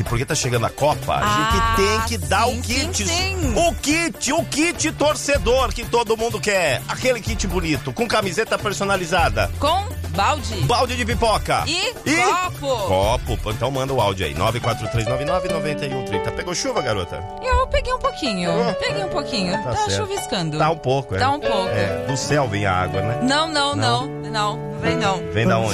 Porque tá chegando a Copa, a gente tem que dar o kit. Sim. O kit torcedor que todo mundo quer. Aquele kit bonito, com camiseta personalizada. Com balde De pipoca. e Copo. Então manda o áudio aí. 943999130. Pegou chuva, garota? Eu peguei um pouquinho. Tá certo. chuviscando. Tá um pouco, Tá um pouco. É, do céu vem a água, né? Não vem não. Vem da onde?